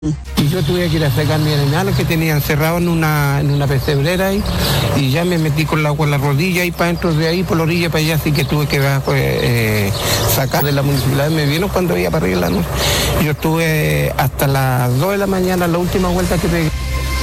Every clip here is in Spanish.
Y yo tuve que ir a sacar mi enano que tenía encerrado en una pesebrera ahí, y ya me metí con el agua en la rodilla y para dentro de ahí, por la orilla para allá, así que tuve que sacar de la municipalidad. Me vieron cuando iba para arriba la noche. Yo estuve hasta las 2 de la mañana, la última vuelta que pegué.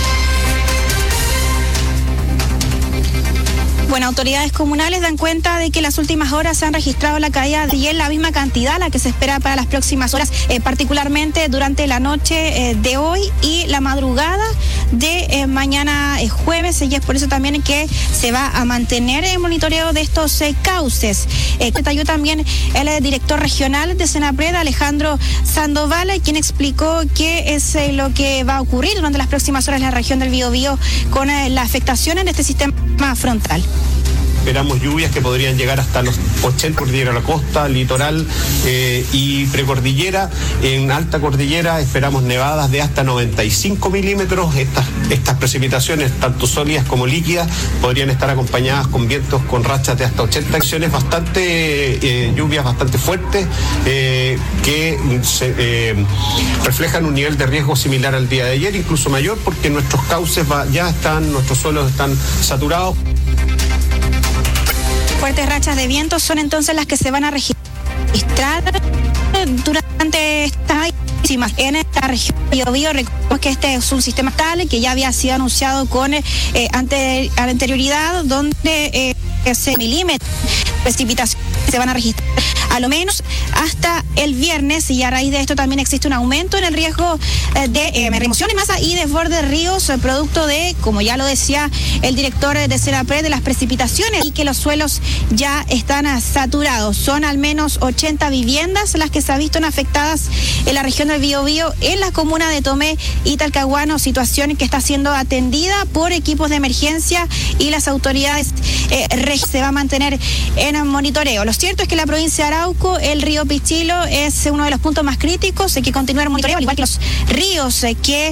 Bueno, autoridades comunales dan cuenta de que en las últimas horas se han registrado la caída de hielo, la misma cantidad a la que se espera para las próximas horas, particularmente durante la noche de hoy y la madrugada de mañana jueves, y es por eso también que se va a mantener el monitoreo de estos cauces. Detalló también el director regional de Senapred, Alejandro Sandoval, quien explicó qué es lo que va a ocurrir durante las próximas horas en la región del Biobío con la afectación en este sistema frontal. Esperamos lluvias que podrían llegar hasta los 80, cordillera de la costa, litoral y precordillera. En alta cordillera esperamos nevadas de hasta 95 milímetros. Estas precipitaciones, tanto sólidas como líquidas, podrían estar acompañadas con vientos con rachas de hasta 80 acciones, lluvias bastante fuertes que reflejan un nivel de riesgo similar al día de ayer, incluso mayor, porque nuestros cauces nuestros suelos están saturados. Fuertes rachas de viento son entonces las que se van a registrar durante esta en esta región de Biobío. Recordemos que este es un sistema tal que ya había sido anunciado con anterioridad, donde se milímetros de precipitación se van a registrar a lo menos hasta el viernes, y a raíz de esto también existe un aumento en el riesgo de remoción de masa y desborde de ríos, producto de, como ya lo decía el director de Senapred, de las precipitaciones y que los suelos ya están saturados. Son al menos 80 viviendas las que se han visto afectadas en la región del Biobío, en la comuna de Tomé y Talcahuano, situación que está siendo atendida por equipos de emergencia y las autoridades se va a mantener en monitoreo. Lo cierto es que la provincia de Arauco, el río Pichilo es uno de los puntos más críticos, hay que continuar el monitoreo, al igual que los ríos que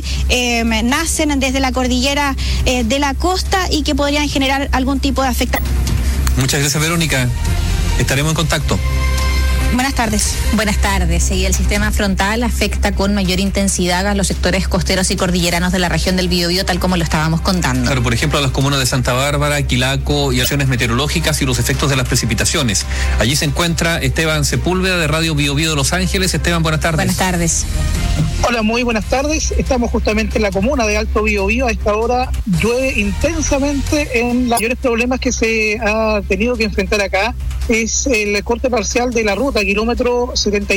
nacen desde la cordillera de la costa y que podrían generar algún tipo de afectación. Muchas gracias, Verónica. Estaremos en contacto. Buenas tardes. Buenas tardes. Y el sistema frontal afecta con mayor intensidad a los sectores costeros y cordilleranos de la región del Biobío, tal como lo estábamos contando. Claro, por ejemplo, a las comunas de Santa Bárbara, Quilaco y acciones meteorológicas y los efectos de las precipitaciones. Allí se encuentra Esteban Sepúlveda de Radio Biobío de Los Ángeles. Esteban, buenas tardes. Buenas tardes. Hola, muy buenas tardes. Estamos justamente en la comuna de Alto Biobío. A esta hora llueve intensamente. En los mayores problemas que se ha tenido que enfrentar acá es el corte parcial de la ruta, kilómetro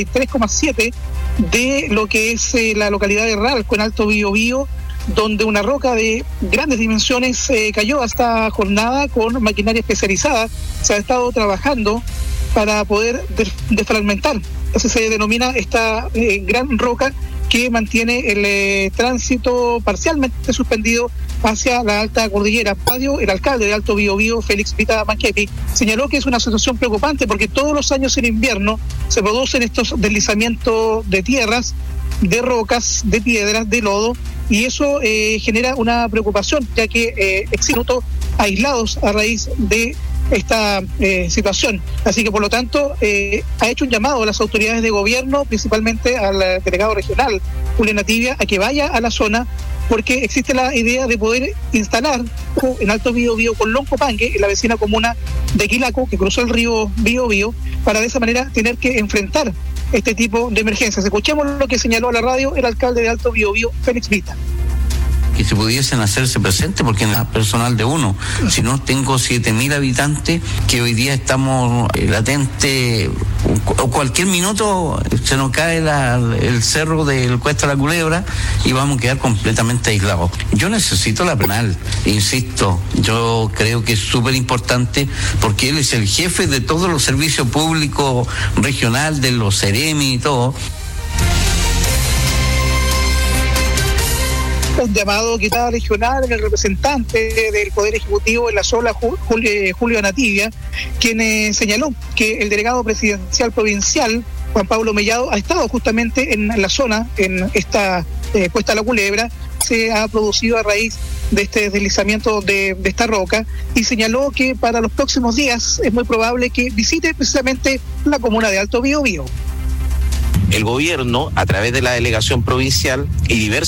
73,7 de lo que es la localidad de Ralco, en Alto Biobío, donde una roca de grandes dimensiones cayó esta jornada con maquinaria especializada. Se ha estado trabajando para poder desfragmentar. Así se denomina esta gran roca que mantiene el tránsito parcialmente suspendido hacia la alta cordillera. El alcalde de Alto Biobío, Félix Pita Manquepi, señaló que es una situación preocupante porque todos los años en invierno se producen estos deslizamientos de tierras, de rocas, de piedras, de lodo, y eso genera una preocupación, ya que existen aislados a raíz de esta situación. Así que, por lo tanto, ha hecho un llamado a las autoridades de gobierno, principalmente al delegado regional, Julián Tibia, a que vaya a la zona, porque existe la idea de poder instalar en Alto Biobío con Loncopangue, en la vecina comuna de Quilaco, que cruzó el río Biobío, para de esa manera tener que enfrentar este tipo de emergencias. Escuchemos lo que señaló a la radio el alcalde de Alto Biobío, Félix Vita. Que se pudiesen hacerse presentes, porque no es personal de uno, sino tengo 7.000 habitantes que hoy día estamos latentes, o cualquier minuto se nos cae el cerro del Cuesta de la Culebra y vamos a quedar completamente aislados. Yo necesito la penal, insisto, yo creo que es súper importante porque él es el jefe de todos los servicios públicos regional, de los Ceremi y todo. Un llamado que está regional en el representante del Poder Ejecutivo en la zona, Julio Anatibia, quien señaló que el delegado presidencial provincial, Juan Pablo Mellado, ha estado justamente en la zona, en esta Cuesta de la Culebra, se ha producido a raíz de este deslizamiento de esta roca, y señaló que para los próximos días es muy probable que visite precisamente la comuna de Alto Biobío. el gobierno, a través de la delegación provincial y diversos